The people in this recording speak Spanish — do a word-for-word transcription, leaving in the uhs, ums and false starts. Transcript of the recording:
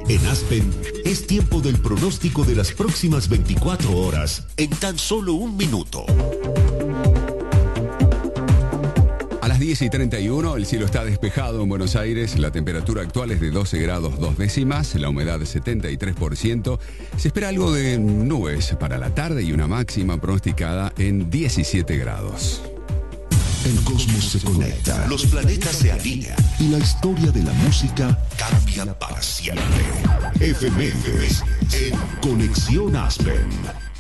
En Aspen, es tiempo del pronóstico de las próximas veinticuatro horas en tan solo un minuto. A las diez y treinta y uno, el cielo está despejado en Buenos Aires. La temperatura actual es de doce grados dos décimas, la humedad de setenta y tres por ciento. Se espera algo de nubes para la tarde y una máxima pronosticada en diecisiete grados. El cosmos se conecta, los planetas se alinean y la historia de la música cambia para siempre. Efemérides en Conexión Aspen.